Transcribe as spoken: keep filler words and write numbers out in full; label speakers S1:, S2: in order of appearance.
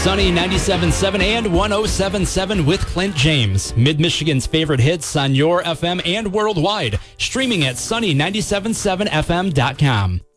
S1: Sunny ninety-seven point seven and one oh seven point seven with Clint James. Mid-Michigan's favorite hits on your F M and worldwide. Streaming at sunny ninety-seven point seven F M dot com.